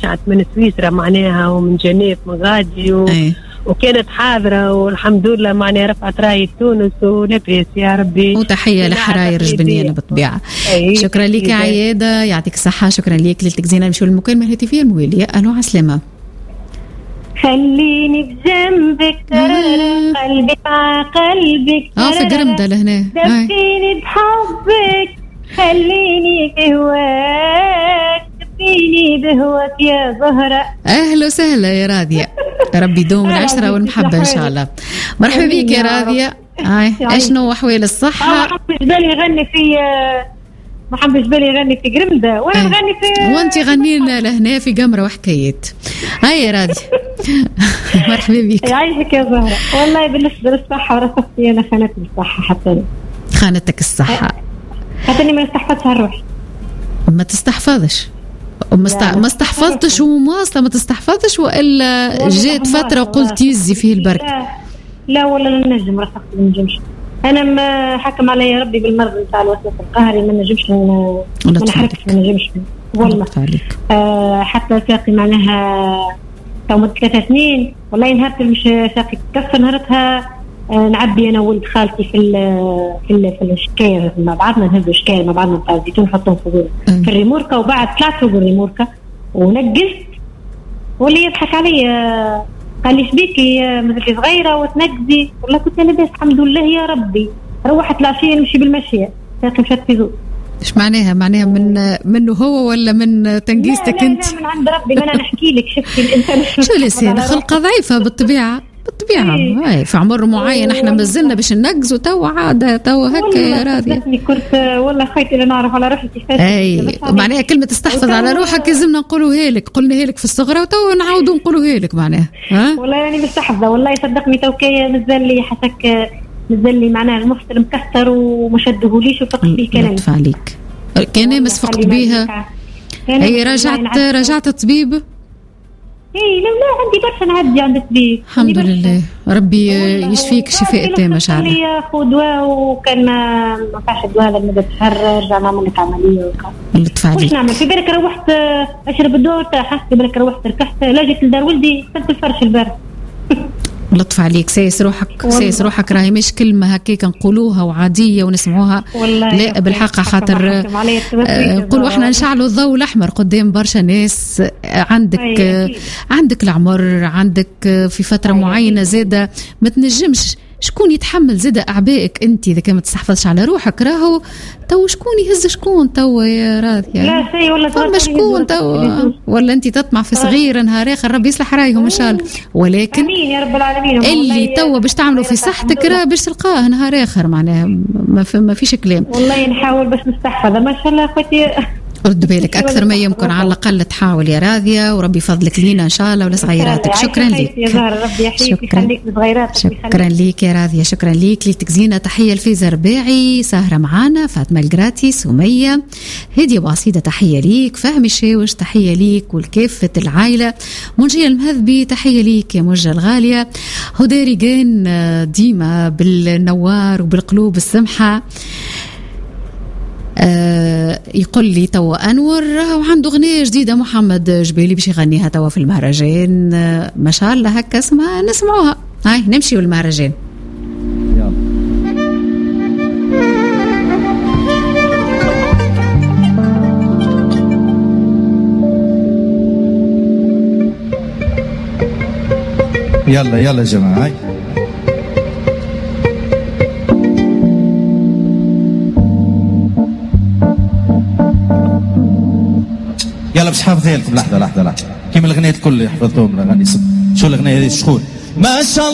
رجعت من سويسرا معناها ومن جنيف مغادي وكانت حاضرة والحمد لله معناها رفعت راية تونس ولاباس يا ربي. وتحية لحراير جبنية بالطبيعة. شكرا لك يا عيادة يعطيك الصحة. شكرا لك ليلتك زينة. نمشيو للمكالمة الهاتفية الموالية. ألو عسلامة. خليني بجنبك قلبي مع قلبك في قرمدة لهنا دفيني بحبك خليني بهواك دفيني بهواك يا زهرة. أهلا وسهلا يا راضية. ربي يدوم العشرة والمحبة إن شاء الله. مرحبا بك يا راضية. أشنو أحوال الصحة؟ ما حبش بالي يغني في قرمدة وانا نغني في وانت غنينا لهنا في قمرة وحكايات. هاي يا راضي. مرحبا بك. يعيشك يا زهرة. والله بالنسبة للصحة ورثتي أنا خانتني الصحة حتى خانتك الصحة حتى أني ما استحفظتها الروح. ما تستحفظش ما استحفظتش ومواصلة ما تستحفظش وإلا جات فترة وقلت يزي فيه البركة؟ لا والله لا نجم رثقت ما نجمش. أنا ما حكم علي ربي بالمرض نتاع الوسواس القهري ما نجمش ما نحركش ما نجمش والله. حتى ساقي معناها توم 3 سنين والله نهارت مش ساقي تكسر نهارتها نعبي أنا ولد خالتي في الشكاير مع بعضنا نهزوا شكاير مع بعضنا نتاع الزيتون نحطهم في الريموركا وبعد طلعت فوق الريموركا ونقزت واللي يضحك علي قال لي شبيكي مازلتي صغيرة وتنقزي والله كنت أنا بس الحمد لله يا ربي روحت العشية نمشي بالمشية ساقي مشات في زوج. إيش معناها منه هو ولا من تنقيستك أنت؟ لا من عند ربي. ما أنا نحكي لك شفتي الإنسان شو لسان خلقة ضعيفة بالطبيعة في عمر معين احنا مازلنا باش ننقز وتوا عادة توا هكا يا راضية. كنت والله خايتي اللي نعرف على روحي كيفاش. اي معناها كلمة استحفظ على روحك لازمنا نقولوها لك. قلناها لك في الصغرى وتوا نعاودوا نقولوها لك معناها. والله يعني مستحفظة والله صدقني توكية مازال لي حسك مازال لي معناها المفصل مكسر وما شدهوليش وفقت لي كلام. لطف عليك كان مسفقت بيها. هي رجعت الطبيب. اي لا عندي برشا نعدي عند الطبيب الحمد لله. ربي يشفيك شفاء تام ان شاء الله. خذ دواء وكان ما فاش دواء لمده شهر رجع نعمل لك عمليه لطف عليك. واش نعمل في بالك روحت اشرب الدواء ارتحت في بالك روحت ارتحت لا جيت لدار ولدي سلت الفرش البارد. لطف عليك. سايس روحك راهي مش كلمة هكاك نقولوها وعادية ونسمعوها لا بالحق خاطر نقولوا احنا نشعلوا الضوء الأحمر قدام برشا ناس. عندك العمر عندك في فترة معينة زادة ما تنجمش شكون يتحمل زادة أعبائك أنت إذا كانت تستحفظش على روحك راهو تو شكون يهز شكون تو يا راضية. لا شيء ولا فما شكون تو ولا أنت تطمع في صغير نهار آخر ربي يصلح رايهم إن شاء الله. ولكن آمين يا رب العالمين. اللي تو باش تعملوا في صحتك راه باش تلقاه نهار آخر معناها ما فيش كلام. والله نحاول باش نستحفظ ما شاء الله أخوتي. رد بالك أكثر ما يمكن على الأقل تحاول يا راضية وربي فضلك لينا إن شاء الله ولصغيراتك. شكرا لك يا زهرة. ربي يحييك ويخليك لصغيراتك. شكرا لك يا راضية. شكرا لك ليلتك زينة. تحية لفيزا رباعي سهرة معانا فاطمة القراتي سمية هدية بوعصيدة تحية ليك فهمي الشاوش تحية ليك والكافة العائلة. منجية المهذبي تحية ليك يا منجة الغالية. هدى ريجان ديما بالنوار وبالقلوب السمحة. يقول لي توا أنور وعنده أغنية جديدة محمد جبيلي باش يغنيها توا في المهرجان ما شاء الله هكا اسمها نسمعوها. هاي نمشي والمهرجان. يلا يا جماعة هاي يلا باش حافظها لكم لحظة كيما الأغنية الكل حفظتهم الأغاني. شو الأغنية هذه شكون ما شاء الله